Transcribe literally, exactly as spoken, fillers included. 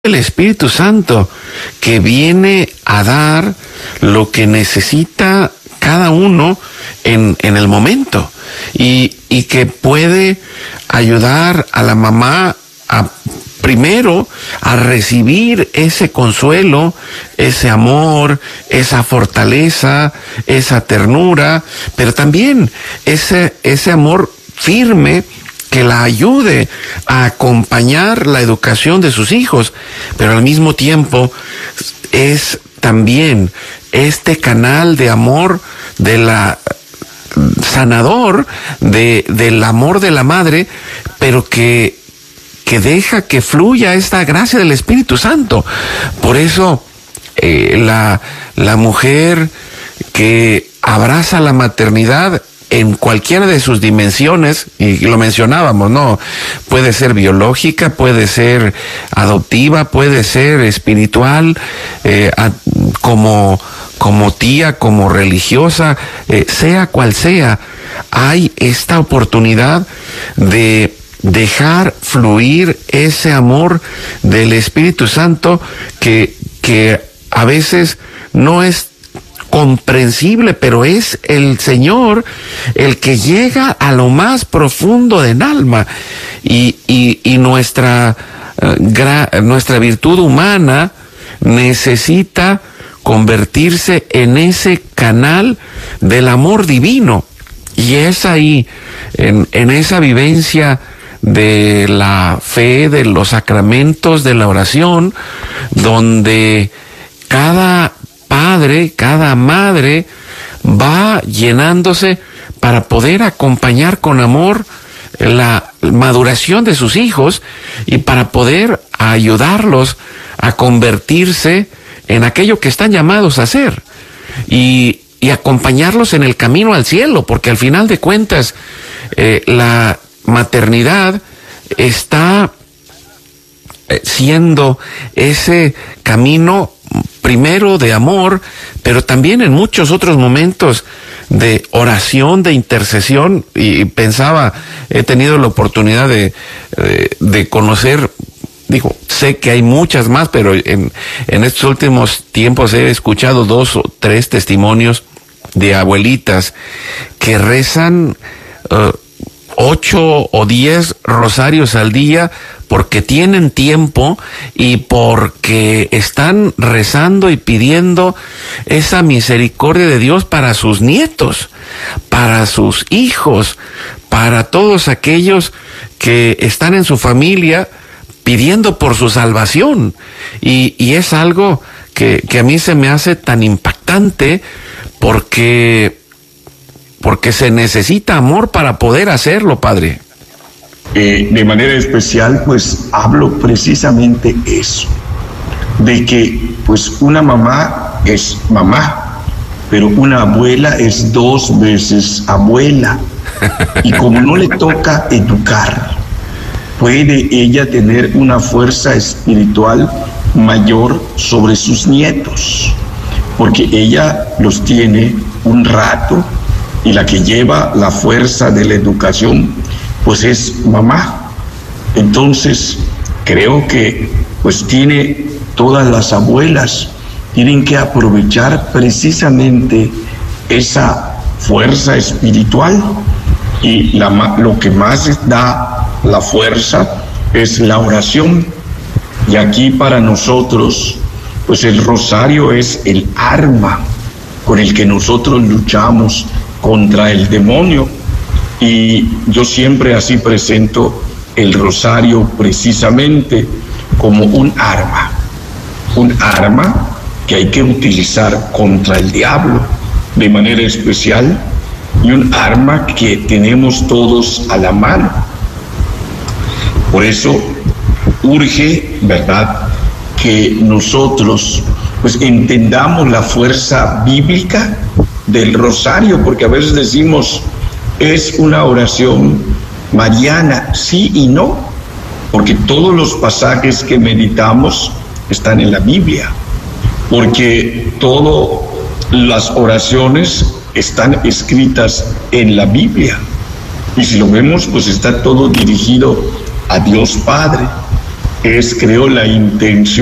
el Espíritu Santo, que viene a dar lo que necesita cada uno en, en el momento, y, y que puede ayudar a la mamá a primero a recibir ese consuelo, ese amor, esa fortaleza, esa ternura, pero también ese, ese amor firme que la ayude a acompañar la educación de sus hijos, pero al mismo tiempo es también este canal de amor de la sanador de, del amor de la madre, pero que, que deja que fluya esta gracia del Espíritu Santo. Por eso eh, la, la mujer que abraza la maternidad en cualquiera de sus dimensiones, y lo mencionábamos, ¿no? Puede ser biológica, puede ser adoptiva, puede ser espiritual, eh, a, como, como tía, como religiosa, eh, sea cual sea, hay esta oportunidad de dejar fluir ese amor del Espíritu Santo que, que a veces no es comprensible, pero es el Señor el que llega a lo más profundo del alma, y, y, y nuestra, uh, gra, nuestra virtud humana necesita convertirse en ese canal del amor divino, y es ahí, en, en esa vivencia de la fe, de los sacramentos, de la oración, donde cada padre, cada madre va llenándose para poder acompañar con amor la maduración de sus hijos y para poder ayudarlos a convertirse en aquello que están llamados a ser, y, y acompañarlos en el camino al cielo, porque al final de cuentas eh, la maternidad está siendo ese camino primero de amor, pero también en muchos otros momentos de oración, de intercesión. Y pensaba, he tenido la oportunidad de, de, de conocer, digo, sé que hay muchas más, pero en, en estos últimos tiempos he escuchado dos o tres testimonios de abuelitas que rezan uh, ocho o diez rosarios al día porque tienen tiempo y porque están rezando y pidiendo esa misericordia de Dios para sus nietos, para sus hijos, para todos aquellos que están en su familia, pidiendo por su salvación. Y, y es algo que, que a mí se me hace tan impactante, porque, porque se necesita amor para poder hacerlo, Padre. Eh, de manera especial, pues hablo precisamente eso, de que pues una mamá es mamá, pero una abuela es dos veces abuela, y como no le toca educar, puede ella tener una fuerza espiritual mayor sobre sus nietos, porque ella los tiene un rato, y la que lleva la fuerza de la educación pues es mamá. Entonces creo que pues tiene todas las abuelas tienen que aprovechar precisamente esa fuerza espiritual, y la, lo que más da la fuerza es la oración. Y aquí para nosotros pues el rosario es el arma con el que nosotros luchamos contra el demonio. Y yo siempre así presento el rosario precisamente como un arma, un arma que hay que utilizar contra el diablo de manera especial, y un arma que tenemos todos a la mano. Por eso urge, ¿verdad?, que nosotros pues entendamos la fuerza bíblica del rosario, porque a veces decimos, es una oración mariana, sí y no, porque todos los pasajes que meditamos están en la Biblia, porque todas las oraciones están escritas en la Biblia, y si lo vemos, pues está todo dirigido a Dios Padre. es, creo, la intención